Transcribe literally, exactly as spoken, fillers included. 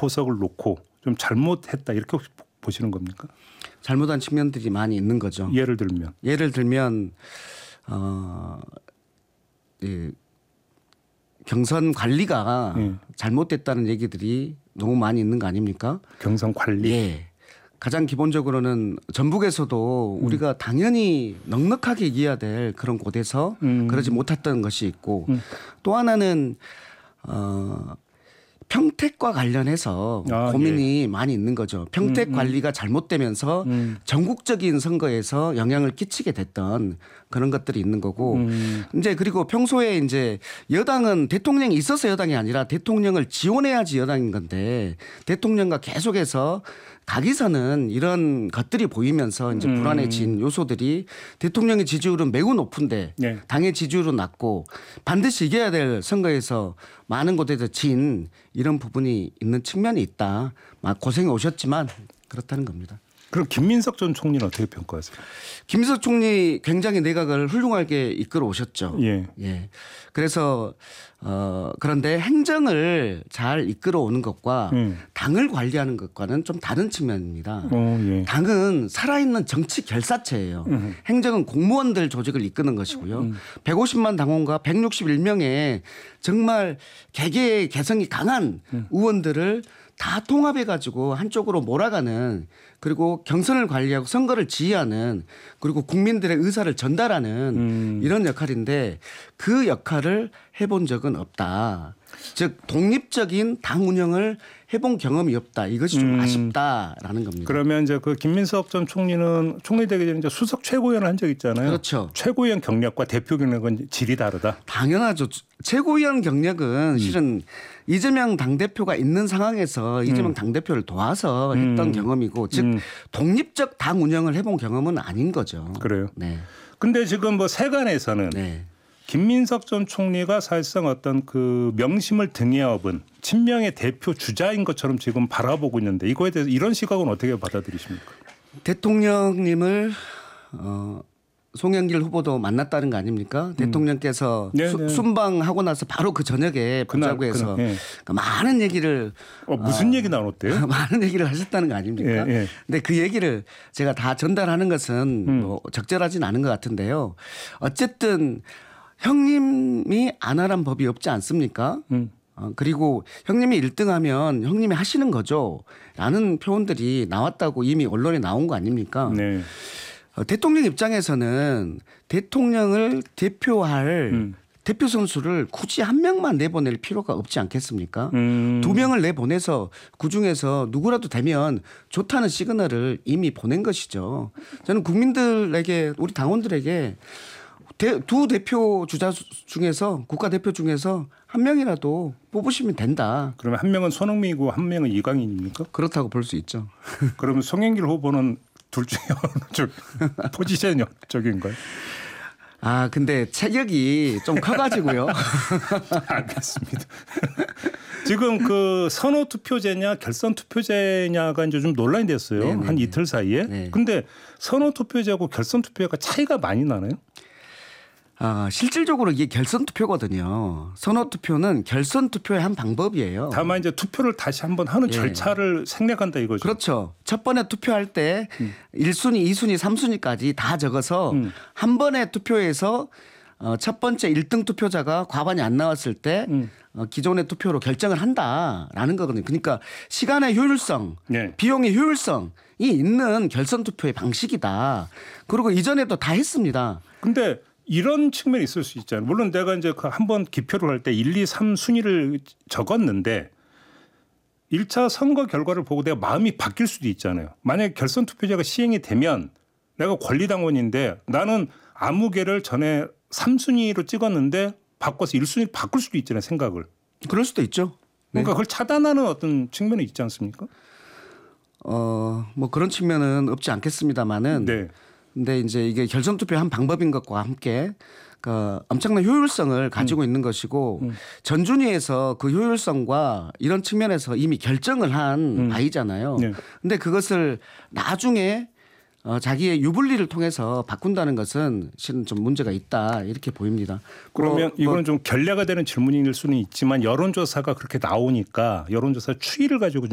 보석을 놓고 좀 잘못했다 이렇게 혹시 보시는 겁니까? 잘못한 측면들이 많이 있는 거죠. 예를 들면 예를 들면 어, 예, 경선 관리가 예. 잘못됐다는 얘기들이 너무 많이 있는 거 아닙니까? 경선 관리. 예. 가장 기본적으로는 전북에서도 음. 우리가 당연히 넉넉하게 이겨야 될 그런 곳에서 음. 그러지 못했던 것이 있고 음. 또 하나는 어, 평택과 관련해서 아, 고민이 예. 많이 있는 거죠. 평택 음, 음. 관리가 잘못되면서 음. 전국적인 선거에서 영향을 끼치게 됐던 그런 것들이 있는 거고 음. 이제 그리고 평소에 이제 여당은 대통령이 있어서 여당이 아니라 대통령을 지원해야지 여당인 건데 대통령과 계속해서 각이서는 이런 것들이 보이면서 이제 음. 불안해진 요소들이 대통령의 지지율은 매우 높은데 네. 당의 지지율은 낮고 반드시 이겨야 될 선거에서 많은 곳에서 진 이런 부분이 있는 측면이 있다. 막 고생이 오셨지만 그렇다는 겁니다. 그럼 김민석 전 총리는 어떻게 평가하세요? 김민석 총리 굉장히 내각을 훌륭하게 이끌어 오셨죠. 예. 예. 그래서 어 그런데 행정을 잘 이끌어 오는 것과 음. 당을 관리하는 것과는 좀 다른 측면입니다. 어, 예. 당은 살아있는 정치 결사체예요. 음. 행정은 공무원들 조직을 이끄는 것이고요. 음. 백오십만 당원과 백육십일 명의 정말 개개의 개성이 강한 음. 의원들을 다 통합해 가지고 한쪽으로 몰아가는 그리고 경선을 관리하고 선거를 지휘하는 그리고 국민들의 의사를 전달하는 음. 이런 역할인데 그 역할을 해본 적은 없다. 즉 독립적인 당 운영을 해본 경험이 없다. 이것이 좀 음. 아쉽다라는 겁니다. 그러면 이제 그 김민석 전 총리는 총리 되기 전에 이제 수석 최고위원 한 적 있잖아요. 그렇죠. 최고위원 경력과 대표 경력은 질이 다르다. 당연하죠. 최고위원 경력은 음. 실은 이재명 당대표가 있는 상황에서 이재명 음. 당대표를 도와서 했던 음. 경험이고 즉 음. 독립적 당 운영을 해본 경험은 아닌 거죠. 그래요. 네. 근데 지금 뭐 세간에서는 네. 김민석 전 총리가 사실상 어떤 그 명심을 등에 업은 친명의 대표 주자인 것처럼 지금 바라보고 있는데 이거에 대해서 이런 시각은 어떻게 받아들이십니까? 대통령님을 어, 송영길 후보도 만났다는 거 아닙니까? 음. 대통령께서 수, 순방하고 나서 바로 그 저녁에 보자고 해서 네. 그러니까 많은 얘기를 어, 무슨 어, 얘기 나눴대요? 많은 얘기를 하셨다는 거 아닙니까? 예, 예. 근데 그 얘기를 제가 다 전달하는 것은 음. 뭐 적절하진 않은 것 같은데요. 어쨌든 형님이 안 하란 법이 없지 않습니까? 음. 어, 그리고 형님이 일 등 하면 형님이 하시는 거죠. 라는 표현들이 나왔다고 이미 언론에 나온 거 아닙니까? 네. 어, 대통령 입장에서는 대통령을 대표할 음. 대표 선수를 굳이 한 명만 내보낼 필요가 없지 않겠습니까? 음. 두 명을 내보내서 그중에서 누구라도 되면 좋다는 시그널을 이미 보낸 것이죠. 저는 국민들에게 우리 당원들에게 대, 두 대표 주자 중에서 국가대표 중에서 한 명이라도 뽑으시면 된다. 그러면 한 명은 손흥민이고 한 명은 이강인입니까? 그렇다고 볼 수 있죠. 그러면 송영길 후보는 둘 중에 어느 쪽 포지션이 어느 쪽인가요? 아 근데 체격이 좀 커가지고요. 알겠습니다. 지금 그 선호 투표제냐 결선 투표제냐가 이제 좀 논란이 됐어요. 네네네. 한 이틀 사이에. 네. 근데 선호 투표제하고 결선 투표가 차이가 많이 나나요? 아, 실질적으로 이게 결선 투표거든요. 선호 투표는 결선 투표의 한 방법이에요. 다만 이제 투표를 다시 한번 하는 예. 절차를 생략한다 이거죠. 그렇죠. 첫 번에 투표할 때 음. 일 순위, 이 순위, 삼 순위까지 다 적어서 음. 한 번에 투표해서 어, 첫 번째 일 등 투표자가 과반이 안 나왔을 때 음. 어, 기존의 투표로 결정을 한다라는 거거든요. 그러니까 시간의 효율성, 네. 비용의 효율성이 있는 결선 투표의 방식이다. 그리고 이전에도 다 했습니다. 근데 이런 측면이 있을 수 있잖아요. 물론 내가 이제 그 한번 기표를 할 때 일, 이, 삼 순위를 적었는데 일 차 선거 결과를 보고 내가 마음이 바뀔 수도 있잖아요. 만약에 결선 투표제가 시행이 되면 내가 권리당원인데 나는 아무개를 전에 삼 순위로 찍었는데 바꿔서 일 순위로 바꿀 수도 있잖아요. 생각을. 그럴 수도 있죠. 그러니까 네. 그걸 차단하는 어떤 측면이 있지 않습니까? 어, 뭐 그런 측면은 없지 않겠습니다만은. 네. 근데 이제 이게 결선 투표의 한 방법인 것과 함께 그 엄청난 효율성을 가지고 음. 있는 것이고 음. 전준위에서 그 효율성과 이런 측면에서 이미 결정을 한 음. 바이잖아요. 네. 근데 그것을 나중에 어, 자기의 유불리를 통해서 바꾼다는 것은 실은 좀 문제가 있다 이렇게 보입니다. 그러면 뭐, 이거는 좀 결례가 되는 질문일 수는 있지만 여론조사가 그렇게 나오니까 여론조사 추이를 가지고 좀